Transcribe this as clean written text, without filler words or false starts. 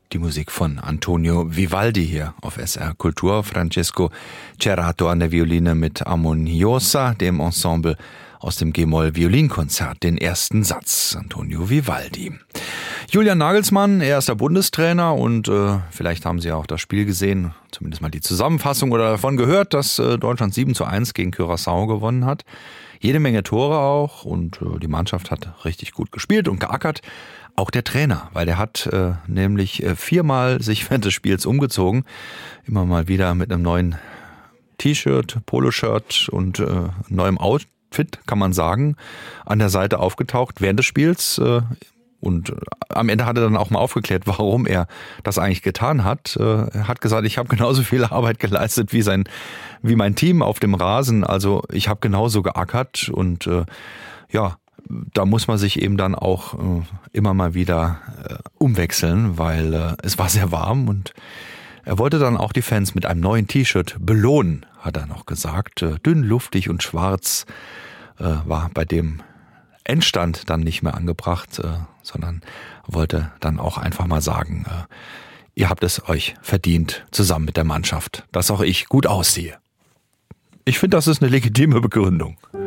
Die Musik von Antonio Vivaldi hier auf SR Kultur. Francesco Cerato an der Violine mit Armoniosa, dem Ensemble aus dem G-Moll-Violinkonzert, den ersten Satz. Antonio Vivaldi. Julian Nagelsmann, er ist der Bundestrainer und vielleicht haben Sie auch das Spiel gesehen, zumindest mal die Zusammenfassung oder davon gehört, dass Deutschland 7:1 gegen Curaçao gewonnen hat. Jede Menge Tore auch und die Mannschaft hat richtig gut gespielt und geackert. Auch der Trainer, weil der hat nämlich 4-mal sich während des Spiels umgezogen. Immer mal wieder mit einem neuen T-Shirt, Poloshirt und neuem Outfit, kann man sagen, an der Seite aufgetaucht während des Spiels. Und am Ende hat er dann auch mal aufgeklärt, warum er das eigentlich getan hat. Er hat gesagt, ich habe genauso viel Arbeit geleistet wie mein Team auf dem Rasen. Also ich habe genauso geackert und da muss man sich eben dann auch immer mal wieder umwechseln, weil es war sehr warm und er wollte dann auch die Fans mit einem neuen T-Shirt belohnen, hat er noch gesagt. Dünn, luftig und schwarz war bei dem Endstand dann nicht mehr angebracht, sondern wollte dann auch einfach mal sagen, ihr habt es euch verdient, zusammen mit der Mannschaft, dass auch ich gut aussehe. Ich finde, das ist eine legitime Begründung.